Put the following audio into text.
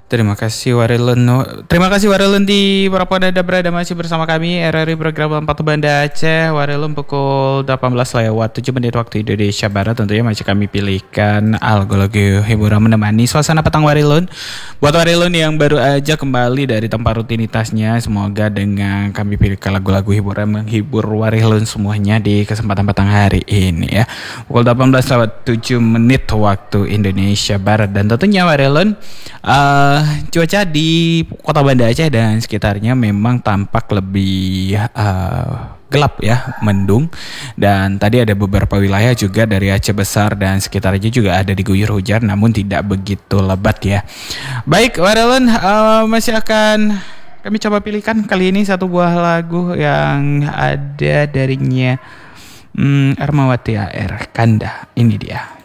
Terima kasih Warilun di Prapada berada masih bersama kami RRI program Empat Banda Aceh. Warilun pukul 18:07 waktu Indonesia Barat. Tentunya masih kami pilihkan lagu-lagu hiburan menemani suasana petang Warilun. Buat Warilun yang baru aja kembali dari tempat rutinitasnya, semoga dengan kami pilihkan lagu-lagu hiburan menghibur Warilun semuanya di kesempatan petang hari ini ya. Pukul 18:07 waktu Indonesia Barat, dan tentunya Warilun cuaca di kota Banda Aceh dan sekitarnya memang tampak lebih gelap ya, mendung. Dan tadi ada beberapa wilayah juga dari Aceh Besar dan sekitarnya juga ada diguyur hujan, namun tidak begitu lebat ya. Baik Warilun, masih akan kami coba pilihkan kali ini satu buah lagu yang ada darinya Ermawati AR Kanda. Ini dia.